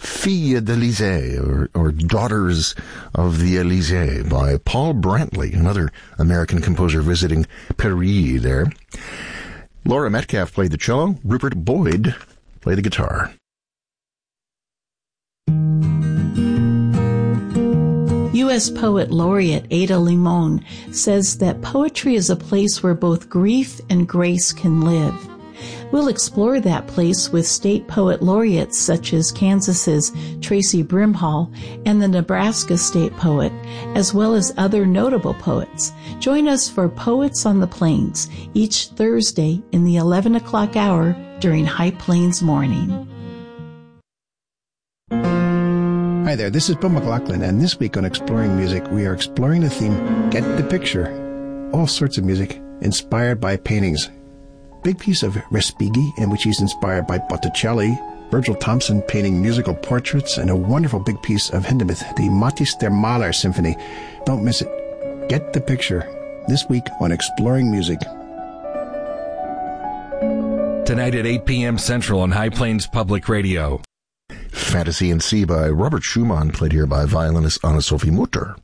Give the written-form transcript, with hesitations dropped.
Filles d'Elysée, or Daughters of the Elysée, by Paul Brantley, another American composer visiting Paris there. Laura Metcalf played the cello. Rupert Boyd played the guitar. U.S. Poet Laureate Ada Limon says that poetry is a place where both grief and grace can live. We'll explore that place with state poet laureates such as Kansas's Tracy Brimhall and the Nebraska state poet, as well as other notable poets. Join us for Poets on the Plains each Thursday in the 11 o'clock hour during High Plains Morning. Hi there, this is Bill McLaughlin, and this week on Exploring Music, we are exploring the theme, Get the Picture. All sorts of music inspired by paintings. Big piece of Respighi, in which he's inspired by Botticelli, Virgil Thompson painting musical portraits, and a wonderful big piece of Hindemith, the Matthäus der Maler Symphony. Don't miss it. Get the Picture. This week on Exploring Music. Tonight at 8 p.m. Central on High Plains Public Radio. Fantasy in C by Robert Schumann, played here by violinist Anna-Sophie Mutter.